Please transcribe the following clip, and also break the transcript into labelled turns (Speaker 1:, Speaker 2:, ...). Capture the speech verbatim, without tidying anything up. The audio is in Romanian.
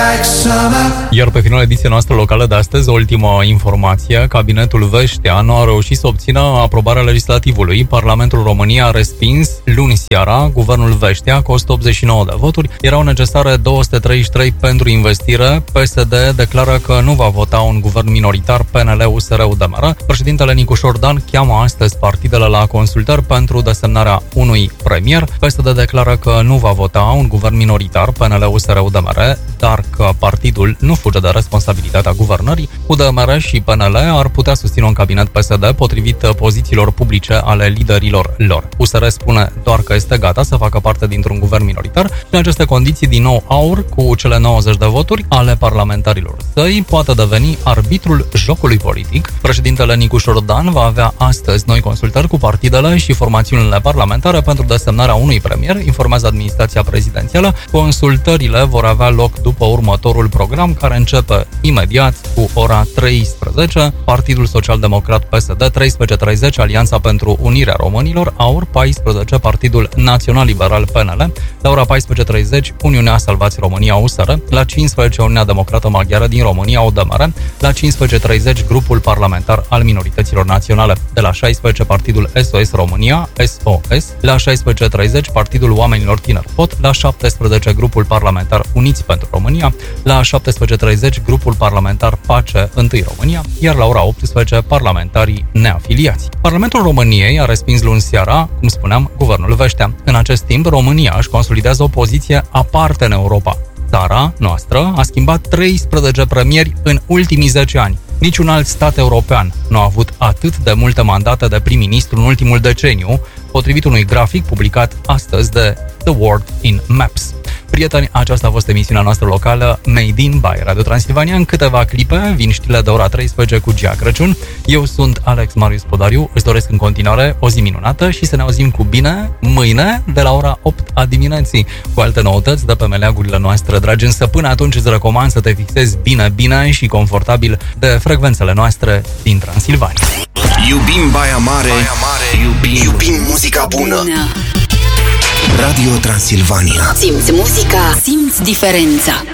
Speaker 1: Iar pe final ediția noastră locală de astăzi, ultima informație, cabinetul Veștea nu a reușit să obțină aprobarea legislativului. Parlamentul României a respins luni seara guvernul Veștea cu o sută optzeci și nouă de voturi. Erau necesare două sute treizeci și trei pentru investire. P S D declară că nu va vota un guvern minoritar P N L U S R U D M R. Președintele Nicu Șordan cheamă astăzi partidele la consultări pentru desemnarea unui premier. P S D declară că nu va vota un guvern minoritar P N L U S R U D M R, dar că partidul nu fuge de responsabilitatea guvernării. U D M R și P N L ar putea susține un cabinet P S D potrivit pozițiilor publice ale liderilor lor. U S R spune doar că este gata să facă parte dintr-un guvern minoritar și în aceste condiții din nou AUR cu cele nouăzeci de voturi ale parlamentarilor săi poate deveni arbitrul jocului politic. Președintele Nicu Șordan va avea astăzi noi consultări cu partidele și formațiunile parlamentare pentru desemnarea unui premier, informează administrația prezidențială. Consultările vor avea loc după următorul program, care începe imediat cu ora treisprezece. Partidul Social-Democrat P S D, treisprezece treizeci, Alianța pentru Unirea Românilor, AUR, paisprezece, Partidul Național-Liberal P N L, la ora paisprezece treizeci, Uniunea Salvați România U S R, la cincisprezece, Uniunea Democrată Maghiară din România U D M R, la cincisprezece treizeci, Grupul Parlamentar al Minorităților Naționale, de la șaisprezece, Partidul S O S România, S O S, la șaisprezece treizeci, Partidul Oamenilor Tineri P O T, la șaptesprezece, Grupul Parlamentar Uniți pentru România, la șaptesprezece treizeci, Grupul Parlamentar Pace întâi România, iar la ora optsprezece, parlamentarii neafiliați. Parlamentul României a respins luni seara, cum spuneam, guvernul Veștea. În acest timp, România își consolidează o poziție aparte în Europa. Țara noastră a schimbat treisprezece premieri în ultimii zece ani. Niciun alt stat european nu a avut atât de multe mandate de prim-ministru în ultimul deceniu, potrivit unui grafic publicat astăzi de The World in Maps. Prieteni, aceasta a fost emisiunea noastră locală Made in by Radio Transilvania. În câteva clipe vin știrile de ora treisprezece cu Gia Crăciun. Eu sunt Alex Marius Podariu, îți doresc în continuare o zi minunată și să ne auzim cu bine mâine de la ora opt a dimineții cu alte noutăți de pe meleagurile noastre. Dragi, însă până atunci îți recomand să te fixezi bine, bine și confortabil de frecvențele noastre din Transilvania.
Speaker 2: Iubim Baia Mare, Baia Mare. Iubim, iubim muzica bună. bună. Radio Transilvania.
Speaker 3: Simți muzica, simți diferența.